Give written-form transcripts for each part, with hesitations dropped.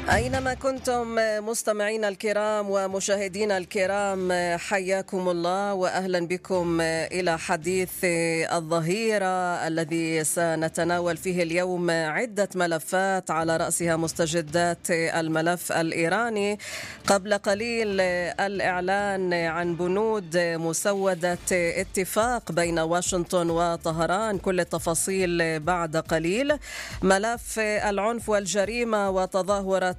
أينما كنتم مستمعينا الكرام ومشاهدينا الكرام، حياكم الله وأهلا بكم إلى حديث الظهيرة الذي سنتناول فيه اليوم عدة ملفات، على رأسها مستجدات الملف الإيراني. قبل قليل الإعلان عن بنود مسودة اتفاق بين واشنطن وطهران، كل التفاصيل بعد قليل. ملف العنف والجريمة وتظاهرة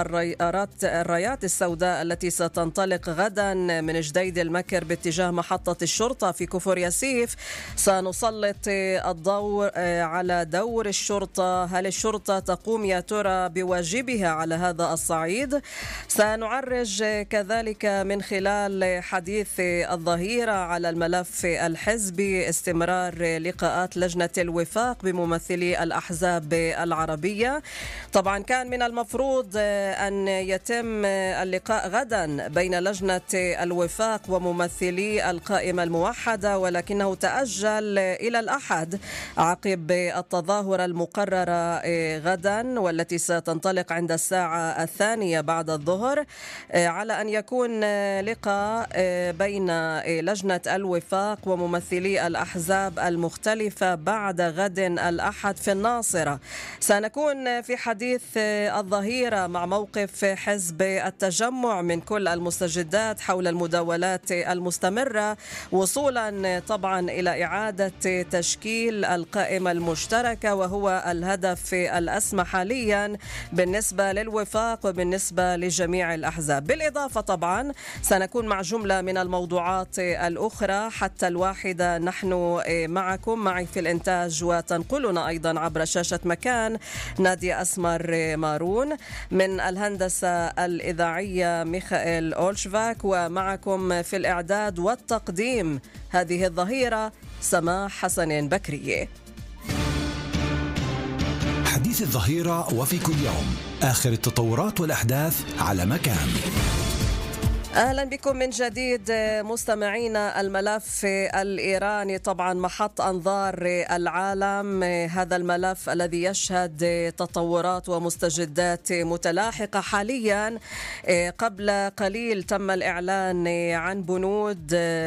الرايات السوداء التي ستنطلق غدا من جديد المكر باتجاه محطة الشرطة في كفر ياسيف. سنسلط الضوء على دور الشرطة، هل الشرطة تقوم يا ترى بواجبها على هذا الصعيد؟ سنعرج كذلك من خلال حديث الظهيرة على الملف الحزبي، استمرار لقاءات لجنة الوفاق بممثلي الأحزاب العربية. طبعا كان من المفروض أن يتم اللقاء غدا بين لجنة الوفاق وممثلي القائمة الموحدة، ولكنه تأجل إلى الأحد عقب التظاهرة المقررة غدا والتي ستنطلق عند الساعة 2 بعد الظهر، على أن يكون لقاء بين لجنة الوفاق وممثلي الأحزاب المختلفة بعد غد الأحد في الناصرة. سنكون في حديث الظهيرة مع موقف حزب التجمع من كل المستجدات حول المداولات المستمرة، وصولا طبعا إلى إعادة تشكيل القائمة المشتركة، وهو الهدف الأسمى حاليا بالنسبة للوفاق وبالنسبة لجميع الأحزاب. بالإضافة طبعا سنكون مع جملة من الموضوعات الأخرى حتى 1 نحن معكم، معي في الإنتاج وتنقلنا أيضا عبر شاشة مكان نادية أسمر مارون، من الهندسة الإذاعية ميخائيل أولشفاك، ومعكم في الإعداد والتقديم هذه الظهيرة سماح حسن بكري. حديث الظهيرة وفي كل يوم آخر التطورات والأحداث على مكان. أهلا بكم من جديد مستمعينا. الملف الإيراني طبعا محط أنظار العالم، هذا الملف الذي يشهد تطورات ومستجدات متلاحقة حاليا. قبل قليل تم الإعلان عن بنود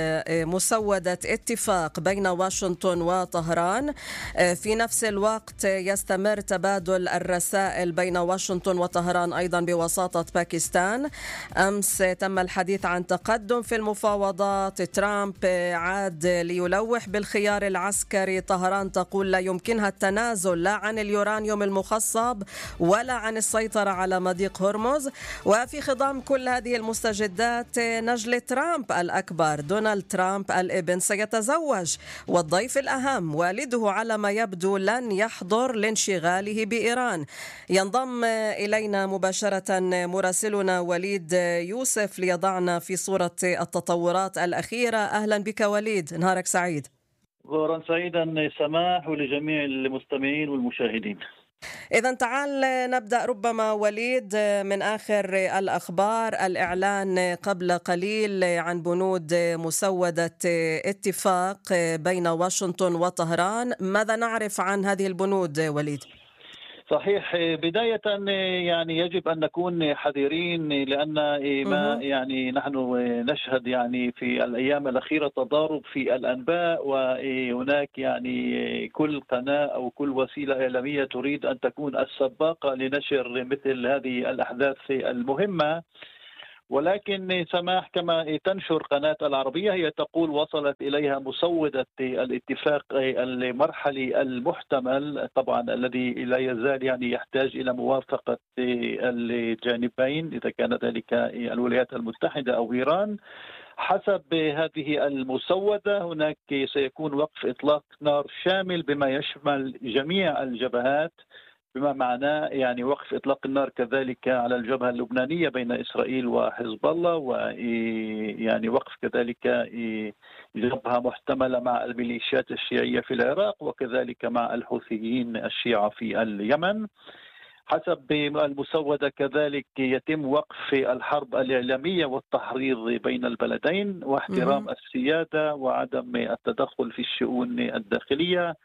مسودة اتفاق بين واشنطن وطهران. في نفس الوقت يستمر تبادل الرسائل بين واشنطن وطهران أيضا بوساطة باكستان. أمس تم الحديث عن تقدم في المفاوضات، ترامب عاد ليلوح بالخيار العسكري، طهران تقول لا يمكنها التنازل لا عن اليورانيوم المخصب ولا عن السيطرة على مضيق هرمز. وفي خضم كل هذه المستجدات نجل ترامب الأكبر دونالد ترامب الابن سيتزوج، والضيف الأهم والده على ما يبدو لن يحضر لانشغاله بإيران. ينضم إلينا مباشرة مراسلنا وليد يوسف ليضعنا في صورة التطورات الأخيرة. أهلا بك وليد، نهارك سعيد. ظهرا سعيدا سماح ولجميع المستمعين والمشاهدين. إذن تعال نبدأ ربما وليد من آخر الأخبار. الإعلان قبل قليل عن بنود مسودة اتفاق بين واشنطن وطهران، ماذا نعرف عن هذه البنود وليد؟ صحيح، بداية يعني يجب أن نكون حذرين، لأن ما يعني نحن نشهد يعني في الأيام الأخيرة تضارب في الأنباء، وهناك يعني كل قناة أو كل وسيلة إعلامية تريد أن تكون السباقة لنشر مثل هذه الأحداث المهمة. ولكن سماح كما تنشر قناة العربية، هي تقول وصلت إليها مسودة الاتفاق المرحلي المحتمل، طبعا الذي لا يزال يعني يحتاج إلى موافقة الجانبين، إذا كان ذلك الولايات المتحدة أو إيران. حسب هذه المسودة هناك سيكون وقف إطلاق نار شامل بما يشمل جميع الجبهات، بما معناه يعني وقف إطلاق النار كذلك على الجبهة اللبنانية بين إسرائيل وحزب الله، ويعني وقف كذلك جبهة محتملة مع الميليشيات الشيعية في العراق، وكذلك مع الحوثيين الشيعة في اليمن. حسب المسودة كذلك يتم وقف الحرب الإعلامية والتحريض بين البلدين، واحترام السيادة وعدم التدخل في الشؤون الداخلية،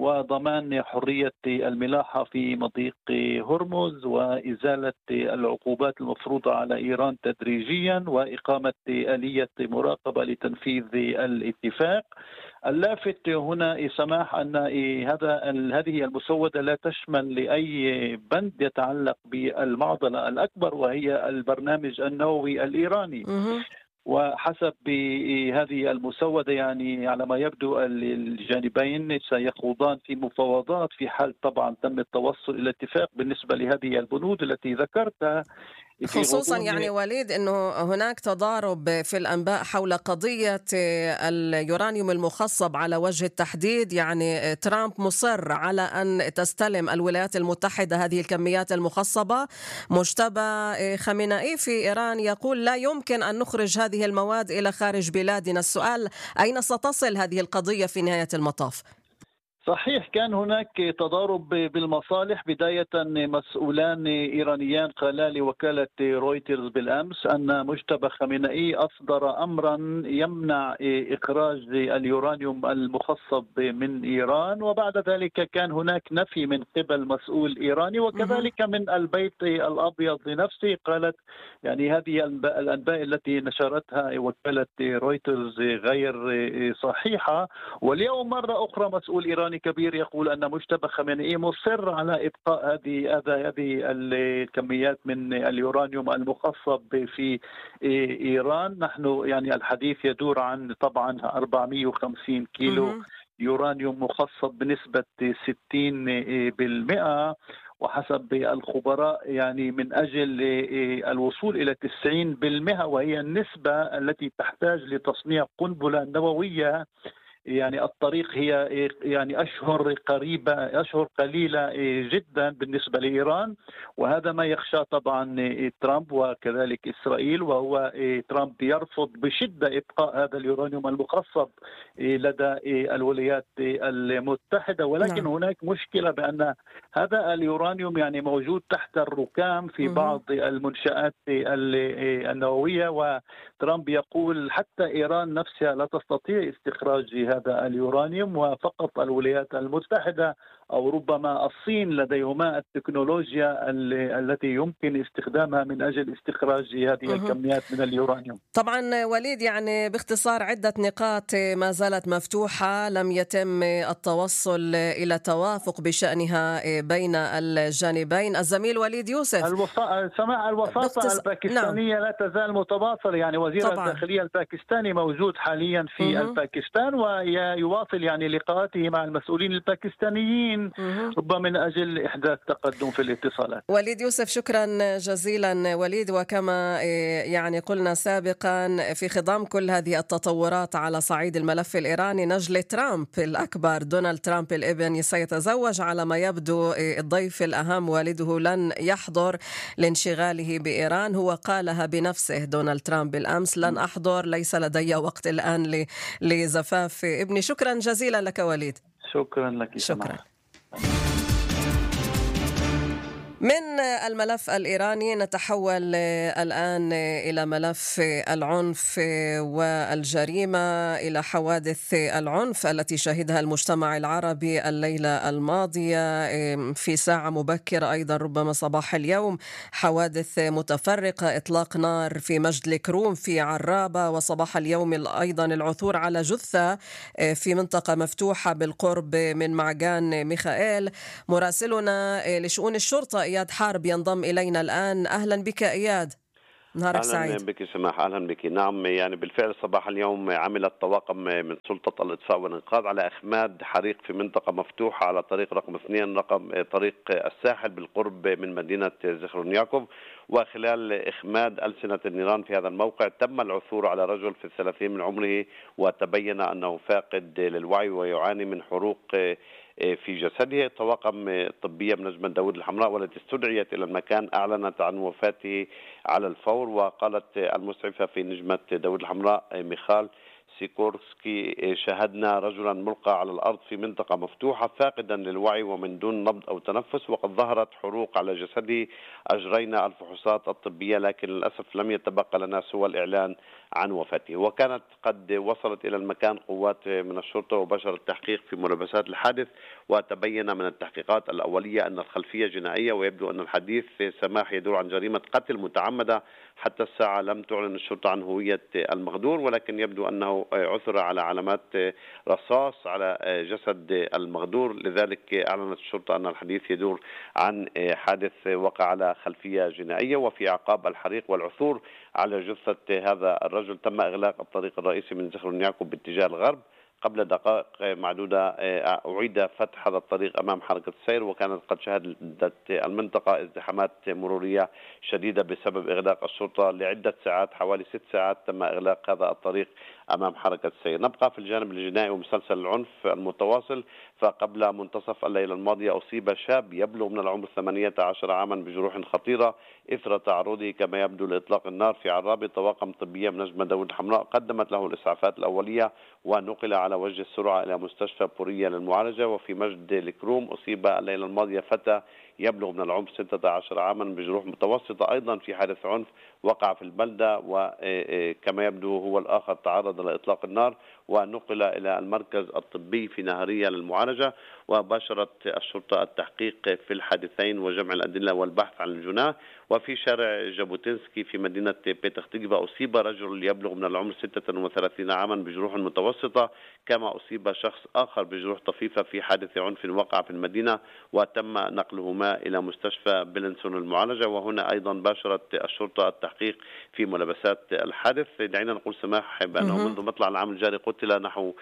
وضمان حرية الملاحة في مضيق هرمز، وإزالة العقوبات المفروضة على إيران تدريجيا، وإقامة آلية مراقبة لتنفيذ الاتفاق. اللافت هنا سماح أن هذه المسودة لا تشمل لأي بند يتعلق بالمعضلة الأكبر وهي البرنامج النووي الإيراني. وحسب هذه المسودة يعني على ما يبدو الجانبين سيخوضان في مفاوضات في حال طبعا تم التوصل إلى اتفاق بالنسبة لهذه البنود التي ذكرتها، خصوصا يعني وليد أنه هناك تضارب في الأنباء حول قضية اليورانيوم المخصب على وجه التحديد. يعني ترامب مصر على أن تستلم الولايات المتحدة هذه الكميات المخصبة. مجتبى خامنئي في إيران يقول لا يمكن أن نخرج هذه المواد إلى خارج بلادنا. السؤال أين ستصل هذه القضية في نهاية المطاف؟ صحيح، كان هناك تضارب بالمصالح. بداية مسؤولان إيرانيان قالا لوكالة رويترز بالأمس أن مجتبى خامنئي أصدر أمرا يمنع إخراج اليورانيوم المخصب من إيران، وبعد ذلك كان هناك نفي من قبل مسؤول إيراني وكذلك من البيت الأبيض لنفسه. قالت يعني هذه الأنباء التي نشرتها وكالة رويترز غير صحيحة. واليوم مرة أخرى مسؤول إيراني كبير يقول أن مجتبى خامنئي مصر على إبقاء هذه الكميات من اليورانيوم المخصب في إيران. نحن يعني الحديث يدور عن طبعا 450 كيلو يورانيوم مخصب بنسبة 60%، وحسب الخبراء يعني من أجل الوصول إلى 90%، وهي النسبة التي تحتاج لتصنيع قنبلة نووية، يعني الطريق هي يعني أشهر قليلة جدا بالنسبة لإيران. وهذا ما يخشى طبعا ترامب وكذلك إسرائيل، وهو ترامب يرفض بشدة إبقاء هذا اليورانيوم المخصب لدى الولايات المتحدة. ولكن هناك مشكلة بأن هذا اليورانيوم يعني موجود تحت الركام في بعض المنشآت النووية، وترامب يقول حتى إيران نفسها لا تستطيع استخراج هذا اليورانيوم، وفقط الولايات المتحدة أو ربما الصين لديهما التكنولوجيا التي يمكن استخدامها من أجل استخراج هذه الكميات من اليورانيوم. طبعا وليد يعني باختصار عدة نقاط ما زالت مفتوحة، لم يتم التوصل إلى توافق بشأنها بين الجانبين. الزميل وليد يوسف، الوساطة الباكستانية لا تزال متواصلة. يعني وزير الداخلية الباكستاني موجود حاليا في الباكستان ويواصل يعني لقاءاته مع المسؤولين الباكستانيين ربما من أجل إحداث تقدم في الاتصالات. وليد يوسف شكرا جزيلا وليد. وكما يعني قلنا سابقا في خضم كل هذه التطورات على صعيد الملف الإيراني، نجل ترامب الأكبر دونالد ترامب الابن سيتزوج على ما يبدو. الضيف الأهم والده لن يحضر لانشغاله بإيران، هو قالها بنفسه دونالد ترامب بالأمس: لن أحضر، ليس لدي وقت الآن لزفاف ابني. شكرا جزيلا لك وليد. شكرا لك. شكرا. من الملف الإيراني نتحول الآن إلى ملف العنف والجريمة، إلى حوادث العنف التي شهدها المجتمع العربي الليلة الماضية في ساعة مبكرة، أيضا ربما صباح اليوم، حوادث متفرقة: إطلاق نار في مجد الكروم في عرابة، وصباح اليوم أيضا العثور على جثة في منطقة مفتوحة بالقرب من معجان ميخائيل. مراسلنا لشؤون الشرطة إياد حارب ينضم إلينا الآن. أهلا بك إياد، نهارك سعيد. أهلا بك سماح. أهلا بك. نعم، يعني بالفعل صباح اليوم عمل الطواقم من سلطة الإطفاء والإنقاذ على إخماد حريق في منطقة مفتوحة على طريق رقم 2 طريق الساحل بالقرب من مدينة زخرون يعقوب. وخلال إخماد ألسنة النيران في هذا الموقع تم العثور على رجل في 30 من عمره، وتبين أنه فاقد للوعي ويعاني من حروق في جسده. طواقم طبية من نجمة داود الحمراء والتي استدعيت إلى المكان أعلنت عن وفاته على الفور. وقالت المسعفة في نجمة داود الحمراء ميخال سيكورسكي شاهدنا رجلا ملقى على الأرض في منطقة مفتوحة فاقدا للوعي ومن دون نبض أو تنفس، وقد ظهرت حروق على جسده. أجرينا الفحوصات الطبية لكن للأسف لم يتبقى لنا سوى الإعلان عن وفاته. وكانت قد وصلت إلى المكان قوات من الشرطة وبشر التحقيق في ملابسات الحادث، وتبين من التحقيقات الأولية أن الخلفية جنائية، ويبدو أن الحديث سماح يدور عن جريمة قتل متعمدة. حتى الساعة لم تعلن الشرطة عن هوية المغدور، ولكن يبدو أنه عثر على علامات رصاص على جسد المغدور، لذلك أعلنت الشرطة أن الحديث يدور عن حادث وقع على خلفية جنائية. وفي أعقاب الحريق والعثور على جثة هذا الرجل تم إغلاق الطريق الرئيسي من زخرون يعقوب باتجاه الغرب. قبل دقائق معدودة أعيد فتح هذا الطريق أمام حركة السير، وكانت قد شهدت المنطقة ازدحامات مرورية شديدة بسبب إغلاق الشرطة لعدة ساعات. حوالي 6 ساعات تم إغلاق هذا الطريق أمام حركة السير. نبقى في الجانب الجنائي ومسلسل العنف المتواصل، فقبل منتصف الليلة الماضية أصيب شاب يبلغ من العمر 18 عاما بجروح خطيرة إثر تعرضه كما يبدو لإطلاق النار في عرابي. طواقم طبية من نجمة داود حمراء قدمت له الإسعافات الأولية ونقل على وجه السرعة إلى مستشفى بورية للمعالجة. وفي مجد الكروم أصيب الليلة الماضية فتى يبلغ من العمر 16 عاما بجروح متوسطة أيضا في حادث عنف وقع في البلدة، وكما يبدو هو الآخر تعرض لإطلاق النار ونقل إلى المركز الطبي في نهرية للمعالجة. وباشرت الشرطة التحقيق في الحادثين وجمع الأدلة والبحث عن الجناه. وفي شارع جابوتينسكي في مدينة بيتخ تيكفا أصيب رجل يبلغ من العمر 36 عاما بجروح متوسطة، كما أصيب شخص آخر بجروح طفيفة في حادث عنف وقع في المدينة وتم نقلهما إلى مستشفى بلنسون المعالجة. وهنا أيضا باشرت الشرطة التحقيق في ملابسات الحادث. دعينا نقول سماح بأنه منذ مطلع العام الجاري قتل نحو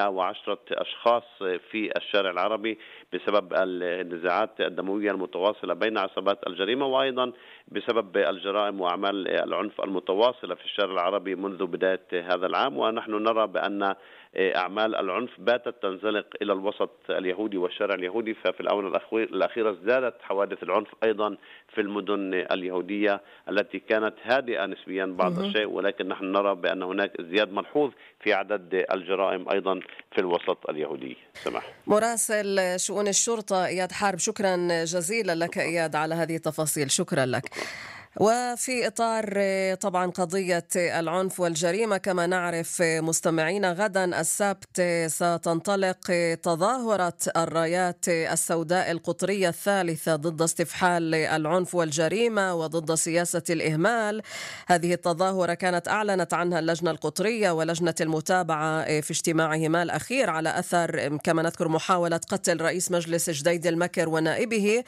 110 أشخاص في الشارع العربي بسبب النزاعات الدموية المتواصلة بين عصابات الجريمة، وأيضا بسبب الجرائم وأعمال العنف المتواصلة في الشارع العربي منذ بداية هذا العام. ونحن نرى بأن أعمال العنف باتت تنزلق إلى الوسط اليهودي والشارع اليهودي، ففي الآونة الأخيرة ازدادت حوادث العنف أيضا في المدن اليهودية التي كانت هادئة نسبيا بعض الشيء، ولكن نحن نرى بأن هناك ازدياد ملحوظ في عدد الجرائم أيضا في الوسط اليهودي. سمح مراسل شؤون الشرطة إياد حارب، شكرا جزيلا لك إياد على هذه التفاصيل، شكرا لك. وفي إطار طبعا قضية العنف والجريمة كما نعرف مستمعينا، غدا السبت ستنطلق تظاهرة الرايات السوداء القطرية الثالثة ضد استفحال العنف والجريمة وضد سياسة الإهمال. هذه التظاهرة كانت أعلنت عنها اللجنة القطرية ولجنة المتابعة في اجتماعهما الأخير على أثر كما نذكر محاولة قتل رئيس مجلس جديد المكر ونائبه.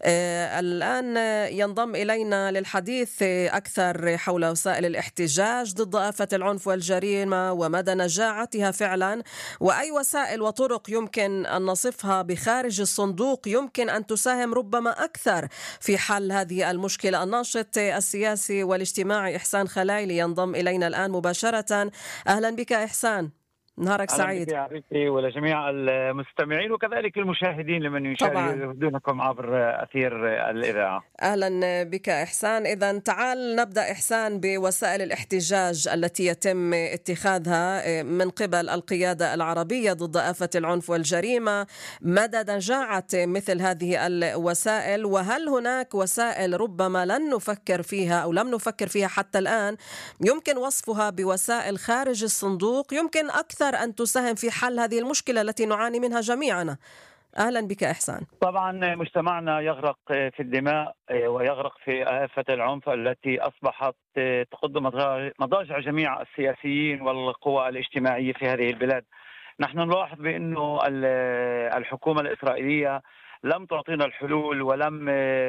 الآن ينضم إلينا الحديث أكثر حول وسائل الاحتجاج ضد آفة العنف والجريمة ومدى نجاعتها فعلا، وأي وسائل وطرق يمكن أن نصفها بخارج الصندوق يمكن أن تساهم ربما أكثر في حل هذه المشكلة. الناشط السياسي والاجتماعي إحسان خلايلي ينضم إلينا الآن مباشرة. أهلا بك إحسان، نهارك سعيد. أهلا بك ولجميع المستمعين وكذلك المشاهدين لمن يشاهدونكم عبر أثير الإذاعة. أهلا بك إحسان. إذن تعال نبدأ إحسان بوسائل الاحتجاج التي يتم اتخاذها من قبل القيادة العربية ضد آفة العنف والجريمة. مدى نجاعة مثل هذه الوسائل، وهل هناك وسائل ربما لن نفكر فيها أو لم نفكر فيها حتى الآن يمكن وصفها بوسائل خارج الصندوق يمكن أكثر أن تساهم في حل هذه المشكلة التي نعاني منها جميعنا؟ أهلا بك إحسان. طبعا مجتمعنا يغرق في الدماء ويغرق في آفة العنف التي أصبحت تقض مضاجع جميع السياسيين والقوى الاجتماعية في هذه البلاد. نحن نلاحظ بأنه الحكومة الإسرائيلية لم تعطينا الحلول ولم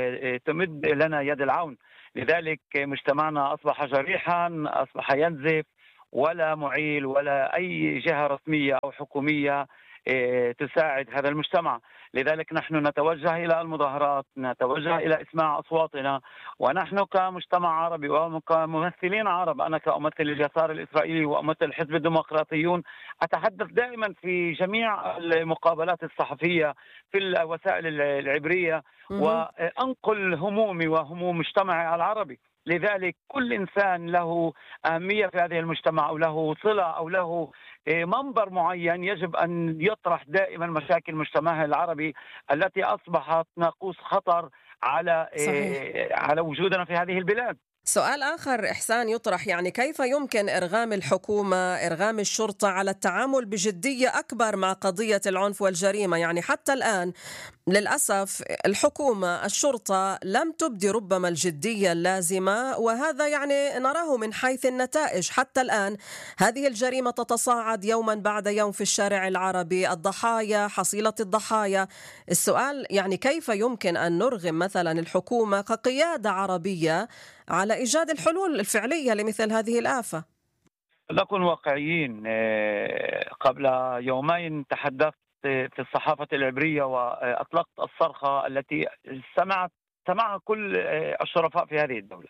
تمد لنا يد العون، لذلك مجتمعنا أصبح جريحا، أصبح ينزف، ولا معيل ولا أي جهة رسمية أو حكومية تساعد هذا المجتمع. لذلك نحن نتوجه إلى المظاهرات، نتوجه إلى إسماع أصواتنا، ونحن كمجتمع عربي وكممثلين عرب، أنا كأمثل اليسار الإسرائيلي وأمثل حزب الديمقراطيون، أتحدث دائما في جميع المقابلات الصحفية في الوسائل العبرية وأنقل همومي وهموم مجتمعي العربي. لذلك كل إنسان له أهمية في هذه المجتمع أو له صلة أو له منبر معين يجب أن يطرح دائما مشاكل مجتمعنا العربي التي أصبحت ناقوس خطر صحيح. على وجودنا في هذه البلاد. سؤال آخر إحسان يطرح، يعني كيف يمكن إرغام الحكومة، إرغام الشرطة على التعامل بجدية أكبر مع قضية العنف والجريمة؟ يعني حتى الآن للأسف الحكومة، الشرطة لم تبدي ربما الجدية اللازمة، وهذا يعني نراه من حيث النتائج. حتى الآن هذه الجريمة تتصاعد يوما بعد يوم في الشارع العربي، الضحايا، حصيلة الضحايا. السؤال يعني كيف يمكن أن نرغم مثلا الحكومة كقيادة عربية على إيجاد الحلول الفعلية لمثل هذه الآفة؟ نكون واقعيين. قبل يومين تحدثت في الصحافة العبرية وأطلقت الصرخة التي سمعها كل الشرفاء في هذه الدولة.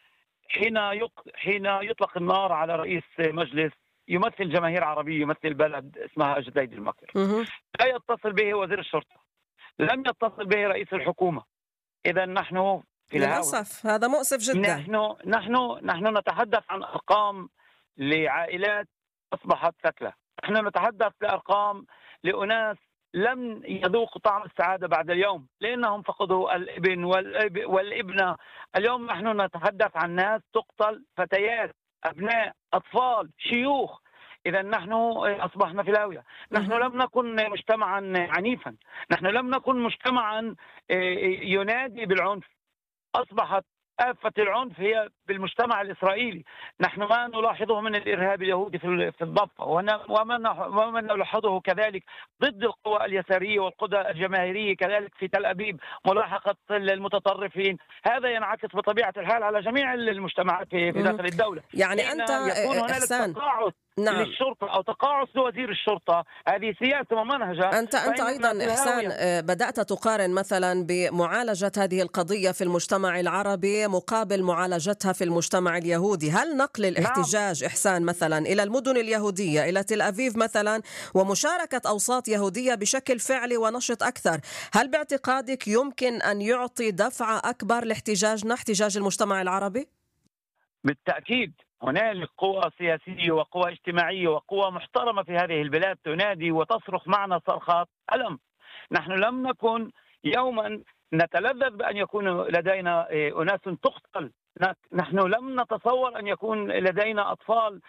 حين يطلق النار على رئيس مجلس يمثل جماهير عربية، يمثل بلد اسمها جديد المكر، لا يتصل به وزير الشرطة، لم يتصل به رئيس الحكومة. إذا نحن في للأسف هذا مؤسف جدا. نحن نتحدث عن أرقام لعائلات أصبحت ثكلى، نحن نتحدث لأرقام لأناس لم يذوقوا طعم السعادة بعد اليوم لأنهم فقدوا الابن والابنة. اليوم نحن نتحدث عن ناس تقتل، فتيات، أبناء، أطفال، شيوخ. إذا نحن أصبحنا في الهاوية. نحن لم نكن مجتمعا عنيفا، نحن لم نكن مجتمعا ينادي بالعنف. أصبحت آفة العنف هي بالمجتمع الإسرائيلي. نحن ما نلاحظه من الإرهاب اليهودي في الضفة، وما نلاحظه كذلك ضد القوى اليسارية والقوى الجماهيرية كذلك في تل أبيب، ملاحقة المتطرفين. هذا ينعكس بطبيعة الحال على جميع المجتمعات في داخل الدولة. يعني أنت يكون هنالك إحسان تقاعس للشرطة أو تقاعس لوزير الشرطة، هذه سياسة ومنهجة. أنت أيضا إحسان بدأت تقارن مثلا بمعالجة هذه القضية في المجتمع العربي مقابل معالجتها في المجتمع اليهودي. هل نقل الاحتجاج إحسان مثلا إلى المدن اليهودية، إلى تل أبيب مثلا، ومشاركة أوساط يهودية بشكل فعلي ونشط أكثر، هل باعتقادك يمكن أن يعطي دفعة أكبر لاحتجاجنا، احتجاج المجتمع العربي؟ بالتأكيد هنالك قوى سياسية وقوى اجتماعية وقوى محترمة في هذه البلاد تنادي وتصرخ معنا صرخات ألم. نحن لم نكن يوما نتلذذ بأن يكون لدينا أناس تقتل. نحن لم نتصور أن يكون لدينا أطفال.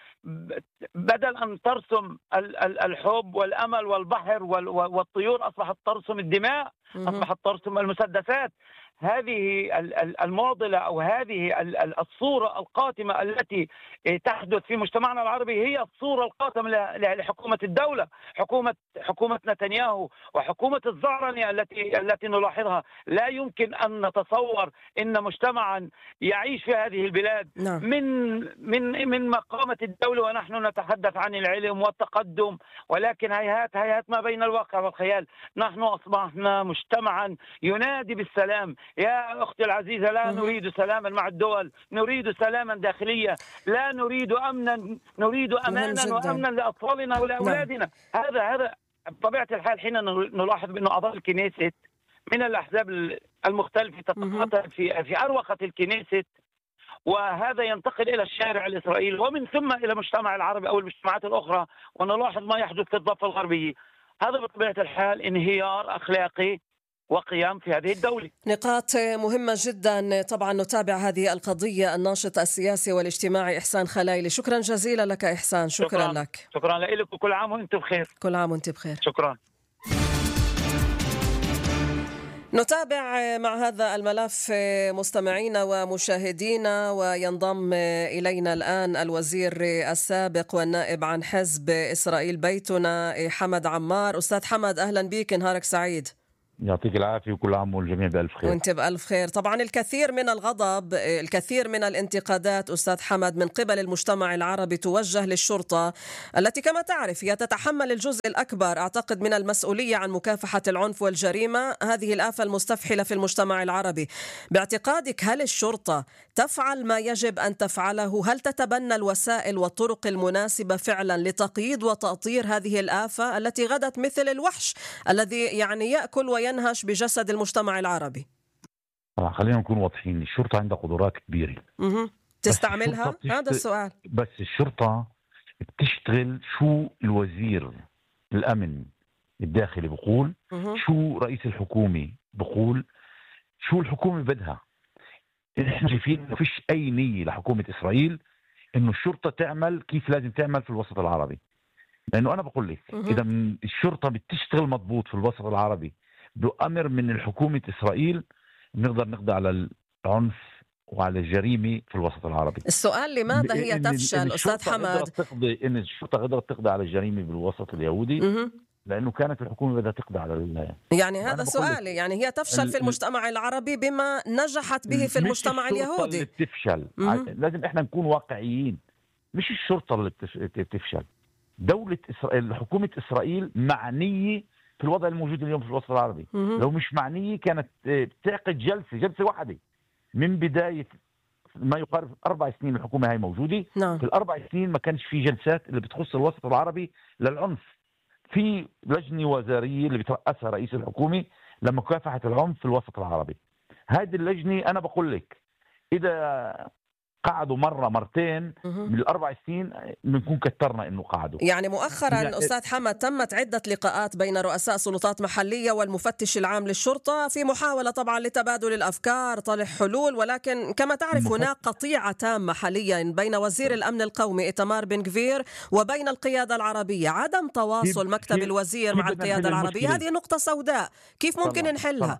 بدل أن ترسم الحب والأمل والبحر والطيور أصبحت ترسم الدماء، أصبحت ترسم المسدسات. هذه المعضلة أو هذه الصورة القاتمة التي تحدث في مجتمعنا العربي هي الصورة القاتمة لحكومة الدولة، حكومة نتنياهو وحكومة الزعرنة التي نلاحظها. لا يمكن أن نتصور إن مجتمعا يعيش في هذه البلاد من مقامة الدولة ونحن نتحدث عن العلم والتقدم، ولكن هيهات ما بين الواقع والخيال. نحن أصبحنا مجتمعا ينادي بالسلام. يا أختي العزيزة، لا نريد سلاما مع الدول، نريد سلاما داخليا، لا نريد أمنا، نريد أمانا وأمنا لأطفالنا ولأولادنا. هذا بطبيعة الحال. حين نلاحظ بأن أعضاء الكنيست من الأحزاب المختلفة تتقاتل في أروقة الكنيست، وهذا ينتقل إلى الشارع الإسرائيلي ومن ثم إلى المجتمع العربي أو المجتمعات الأخرى، ونلاحظ ما يحدث في الضفة الغربية. هذا بطبيعة الحال انهيار أخلاقي وقيام في هذه الدولة. نقاط مهمة جدا. طبعا نتابع هذه القضية. الناشط السياسي والاجتماعي إحسان خلايلي، شكرا جزيلا لك إحسان. شكرا لك. شكرا لك، وكل عام وأنتم بخير. كل عام وأنت بخير. شكرا. نتابع مع هذا الملف مستمعينا ومشاهدينا، وينضم إلينا الآن الوزير السابق والنائب عن حزب إسرائيل بيتنا حمد عمار. أستاذ حمد، أهلا بك، نهارك سعيد. يعطيك العافية وكل عام والجميع بألف خير. وانت بألف خير. طبعا الكثير من الغضب، الكثير من الانتقادات أستاذ حمد من قبل المجتمع العربي توجه للشرطة التي كما تعرف هي تتحمل الجزء الأكبر أعتقد من المسؤولية عن مكافحة العنف والجريمة، هذه الآفة المستفحلة في المجتمع العربي. باعتقادك هل الشرطة تفعل ما يجب أن تفعله؟ هل تتبنى الوسائل والطرق المناسبة فعلا لتقييد وتأطير هذه الآفة التي غدت مثل الوحش الذي يعني يأكل وينهش بجسد المجتمع العربي؟ خلينا نكون واضحين، الشرطة عندها قدرات كبيرة. تستعملها؟ هذا السؤال. بس الشرطة بتشتغل شو الوزير الأمن الداخلي بقول، شو رئيس الحكومة بقول، شو الحكومة بدها. احنا شايفين انه فيش اي نية لحكومة اسرائيل انه الشرطة تعمل كيف لازم تعمل في الوسط العربي. لانه انا بقول لك اذا الشرطة بتشتغل مضبوط في الوسط العربي بأمر من الحكومة اسرائيل، بنقدر نقضي على العنف وعلى الجريمة في الوسط العربي. السؤال لماذا هي تفشل أستاذ حمد؟ إن الشرطة قدرت تقضي على الجريمة بالوسط اليهودي لأنه كانت الحكومة بدها تقضي على يعني هذا سؤالي، يعني هي تفشل في المجتمع العربي بما نجحت به في المجتمع اليهودي. اللي بتفشل لازم إحنا نكون واقعيين، مش الشرطة اللي بتفشل. دولة إسرائيل، حكومة إسرائيل معنية في الوضع الموجود اليوم في الوسط العربي. لو مش معنية كانت بتعقد جلسة واحدة من بداية ما يقارب 4 سنين الحكومة هاي موجودة. نعم. في ال4 سنين ما كانش في جلسات اللي بتخص الوسط العربي للعنف. في لجنة وزارية اللي بترأسها رئيس الحكومة لمكافحة العنف في الوسط العربي. هذه اللجنة أنا بقول لك إذا قعدوا مرة مرتين من ال4 سنين بنكون كترنا إنه قعدوا. يعني مؤخرا أستاذ حمد تمت عدة لقاءات بين رؤساء سلطات محلية والمفتش العام للشرطة في محاولة طبعا لتبادل الأفكار، طرح حلول، ولكن كما تعرف هناك قطيعة تامة حاليا بين وزير الأمن القومي إيتمار بن غفير وبين القيادة العربية. عدم تواصل مكتب الوزير مع القيادة العربية هذه نقطة سوداء، كيف ممكن نحلها؟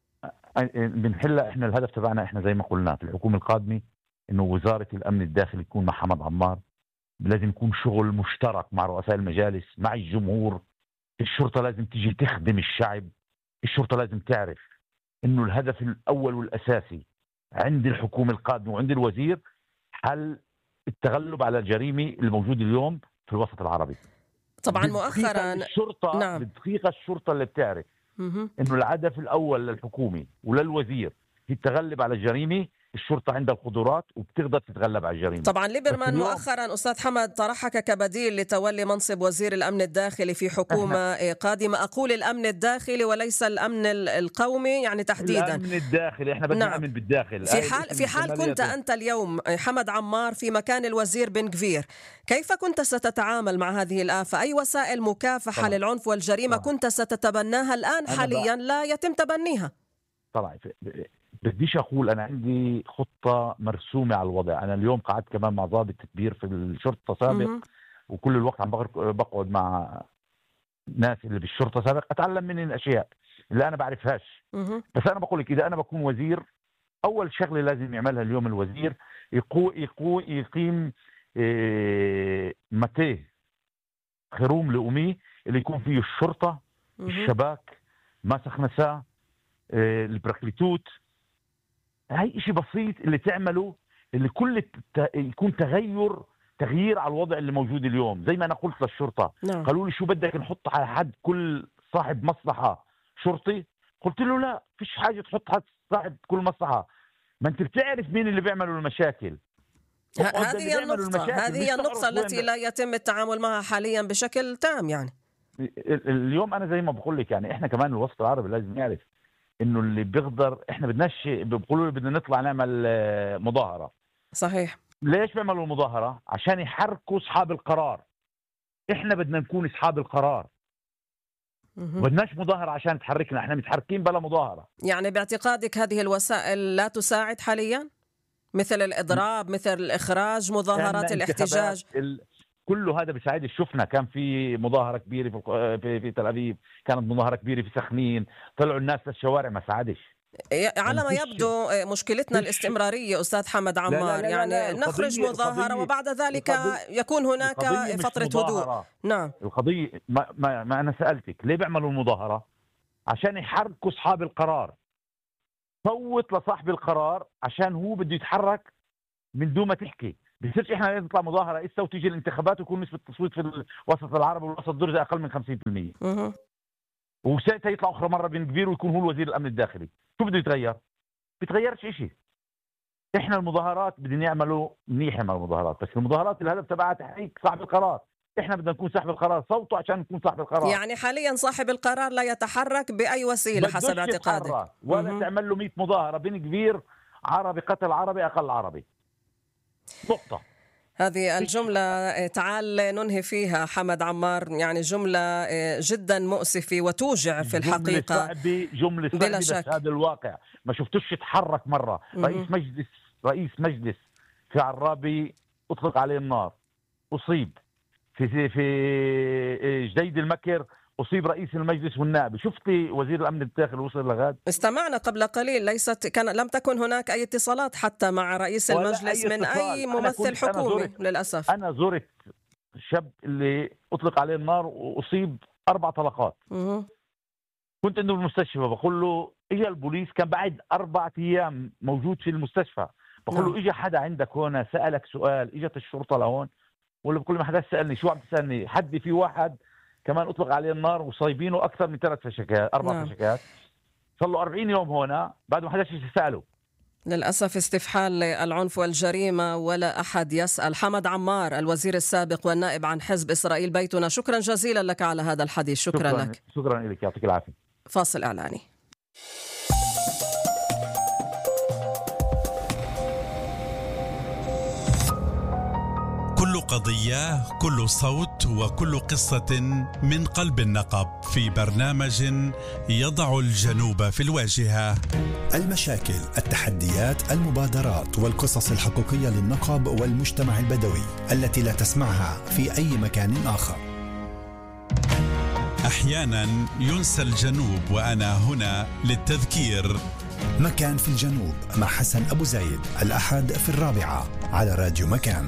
بنحلها. احنا الهدف تبعنا احنا زي ما قلنا في الحكومة القادمة انه وزارة الامن الداخلي تكون مع حمد عمار. لازم يكون شغل مشترك مع رؤساء المجالس مع الجمهور. الشرطة لازم تيجي تخدم الشعب. الشرطة لازم تعرف انه الهدف الاول والاساسي عند الحكومة القادمة وعند الوزير حل التغلب على الجريمة الموجودة اليوم في الوسط العربي. طبعا مؤخرا الشرطة نعم. بالدقيقة الشرطة اللي بتعرف انه الهدف الاول للحكومة وللوزير هي التغلب على الجريمة. الشرطة عندها القدرات وبتقدر تتغلب على الجريمة. طبعا ليبرمان مؤخرا أستاذ حمد طرحك كبديل لتولي منصب وزير الأمن الداخلي في حكومة قادمة. أقول الأمن الداخلي وليس الأمن القومي يعني تحديدا. الأمن الداخلي احنا بدنا نأمن بالداخل. في حال كنت أنت اليوم حمد عمار في مكان الوزير بن غفير، كيف كنت ستتعامل مع هذه الآفة؟ أي وسائل مكافحة للعنف والجريمة كنت ستتبناها الآن حاليا لا يتم تبنيها؟ طبعا بديش أقول أنا عندي خطة مرسومة على الوضع. أنا اليوم قعدت كمان مع ضابط كبير في الشرطة سابق وكل الوقت عم بقعد مع ناس اللي بالشرطة سابق أتعلم من الأشياء اللي أنا بعرفهاش. بس أنا بقول لك إذا أنا بكون وزير أول شغلة لازم يعملها اليوم الوزير يقيم متيه خروم لأمي اللي يكون فيه الشرطة الشباك مسخ نساء البراكليتوت. هاي إشي بسيط اللي تعمله اللي كل يكون تغيير على الوضع اللي موجود اليوم. زي ما أنا قلت للشرطة قالوا لي شو بدك نحط على حد كل صاحب مصلحة شرطي؟ قلت له لا فيش حاجة تحط حد صاحب كل مصلحة. ما أنت بتعرف مين اللي بيعملوا المشاكل. هذه هي النقطة التي لا يتم التعامل معها حاليا بشكل تام. يعني اليوم أنا زي ما بقول لك يعني إحنا كمان الوسط العربي لازم نعرف انه اللي بيقدر احنا بدناش بيقولوا بدنا نطلع نعمل مظاهره. صحيح. ليش بيعملوا المظاهره؟ عشان يحركوا اصحاب القرار. احنا بدنا نكون اصحاب القرار. بدناش مظاهره عشان تحركنا. احنا متحركين بلا مظاهره. يعني باعتقادك هذه الوسائل لا تساعد حاليا مثل الاضراب مثل الاخراج مظاهرات الاحتجاج؟ كله هذا بيساعد. شفنا كان في مظاهرة كبيرة في تل أبيب، كانت مظاهرة كبيرة في سخنين، طلعوا الناس للشوارع ما ساعدش. على ما يبدو مشكلتنا الاستمرارية أستاذ حمد عمار. لا يعني نخرج مظاهرة وبعد ذلك يكون هناك فترة هدوء. نعم. القضية ما أنا سألتك ليه بيعملوا المظاهرة؟ عشان يحركوا أصحاب القرار. صوت لصاحب القرار عشان هو بده يتحرك من دون ما تحكي. بيصيرش احنا لازم نطلع مظاهره اسا وتيجي الانتخابات ويكون نسبه التصويت في الوسط العربي والوسط الدرزي اقل من 50%. وساعتها يطلع اخرى مره بن غفير ويكون هو الوزير الامن الداخلي. شو بده يتغير؟ بيتغيرش شيء. احنا المظاهرات بدنا نعملوا منيحه مع المظاهرات، بس المظاهرات الهدف تبعها تحريك صاحب القرار. احنا بدنا نكون صاحب القرار، صوتوا عشان نكون صاحب القرار. يعني حاليا صاحب القرار لا يتحرك بأي وسيلة حسب اعتقادك، ولا تعمل له 100 مظاهرة بين كبير عربي قتل عربي أقل عربي، نقطة. هذه الجملة تعال ننهي فيها حمد عمار، يعني جملة جدا مؤسفة وتوجع في الحقيقة. جملة صعبة بلا شك. بس هذا الواقع ما شفتوش يتحرك مرة. رئيس مجلس في عرابي أطلق عليه النار، أصيب في جديد المكر، أصيب رئيس المجلس والنائب. شفتي وزير الأمن الداخلي وصل لغاد؟ استمعنا قبل قليل، لم تكن هناك أي اتصالات حتى مع رئيس المجلس من أي ممثل حكومي للأسف. أنا زرت شاب اللي أطلق عليه النار وأصيب 4 طلقات. كنت عنده بالمستشفى، بقول له إجا البوليس، كان بعد 4 أيام موجود في المستشفى. بقول له إجا حدا عندك هنا سألك سؤال؟ إجت الشرطة لهون؟ ولا بكل ما حدا سألني شو عم تسألني؟ حد في واحد كمان أطلق عليه النار وصايبينه أكثر من 3 فشكات 4 فشكات، صار له 40 يوم هنا بعد ما حدا سأله. للأسف استفحال العنف والجريمة ولا أحد يسأل. حمد عمار الوزير السابق والنائب عن حزب إسرائيل بيتنا، شكرا جزيلا لك على هذا الحديث. شكرا لك. شكرا لك، يعطيك العافية. فاصل إعلاني. كل قضية، كل صوت، وكل قصة من قلب النقب، في برنامج يضع الجنوب في الواجهة. المشاكل، التحديات، المبادرات والقصص الحقيقية للنقب والمجتمع البدوي التي لا تسمعها في أي مكان آخر. أحيانا ينسى الجنوب وأنا هنا للتذكير. مكان في الجنوب مع حسن أبو زايد، الأحد في 4 على راديو مكان.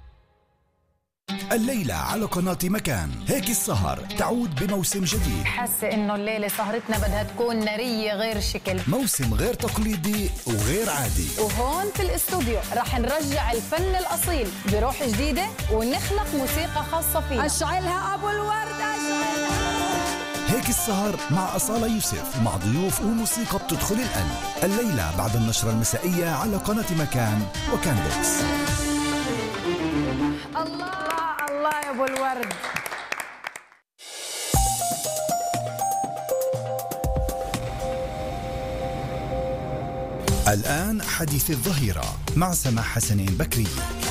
الليلة على قناة مكان هيك السهر تعود بموسم جديد. حاسة إنه الليلة سهرتنا بدها تكون نارية غير شكل، موسم غير تقليدي وغير عادي. وهون في الاستوديو رح نرجع الفن الأصيل بروح جديدة ونخلق موسيقى خاصة فينا. أشعلها أبو الورد، أشعلها. هيك السهر مع أصالة يوسف، مع ضيوف وموسيقى بتدخل القلب. الليلة بعد النشرة المسائية على قناة مكان وكان بوكس. الله الله يا ابو الورد. الآن حديث الظهيرة مع سماح حسنين بكري.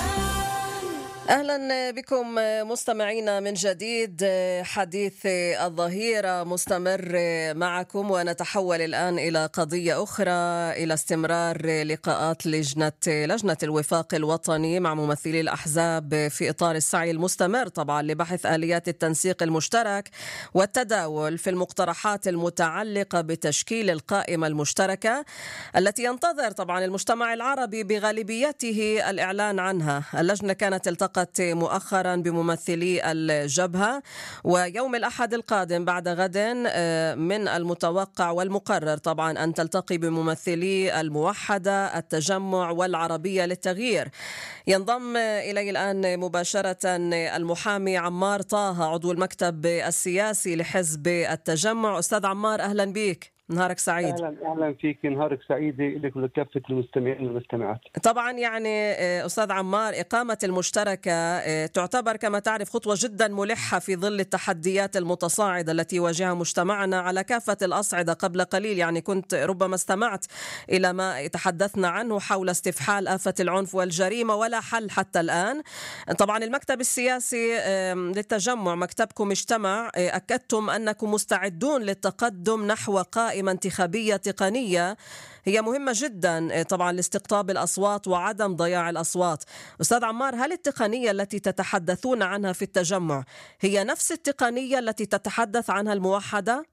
أهلا بكم مستمعينا من جديد. حديث الظهيرة مستمر معكم، ونتحول الآن إلى قضية أخرى، إلى استمرار لقاءات لجنة الوفاق الوطني مع ممثلي الأحزاب في إطار السعي المستمر طبعا لبحث آليات التنسيق المشترك والتداول في المقترحات المتعلقة بتشكيل القائمة المشتركة التي ينتظر طبعا المجتمع العربي بغالبيته الإعلان عنها. اللجنة كانت التقت مؤخرا بممثلي الجبهة، ويوم الأحد القادم بعد غد من المتوقع والمقرر طبعا أن تلتقي بممثلي الموحدة، التجمع والعربية للتغيير. ينضم إلي الآن مباشرة المحامي عمار طه، عضو المكتب السياسي لحزب التجمع. أستاذ عمار أهلا بك، نهارك سعيد. اهلا فيك، نهارك سعيد لك ولكافه المستمعين والمستمعات. طبعا يعني استاذ عمار، اقامه المشتركه تعتبر كما تعرف خطوه جدا ملحه في ظل التحديات المتصاعده التي يواجهها مجتمعنا على كافه الاصعده. قبل قليل يعني كنت ربما استمعت الى ما تحدثنا عنه حول استفحال آفة العنف والجريمه ولا حل حتى الان. طبعا المكتب السياسي للتجمع، مكتبكم اجتمع، اكدتم انكم مستعدون للتقدم نحو قائمة انتخابية تقنية هي مهمة جدا طبعا لاستقطاب الأصوات وعدم ضياع الأصوات. أستاذ عمار، هل التقنية التي تتحدثون عنها في التجمع هي نفس التقنية التي تتحدث عنها الموحدة؟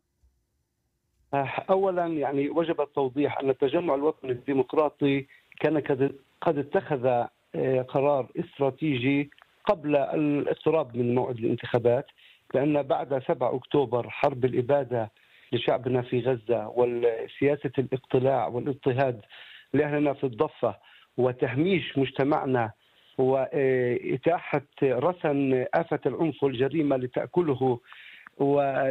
أولا يعني وجب التوضيح أن التجمع الوطني الديمقراطي كان قد اتخذ قرار استراتيجي قبل الاقتراب من موعد الانتخابات، لأن بعد 7 أكتوبر حرب الإبادة لشعبنا في غزة والسياسة الاقتلاع والاضطهاد لأهلنا في الضفة وتهميش مجتمعنا وإتاحة رسن آفة العنف والجريمة لتأكله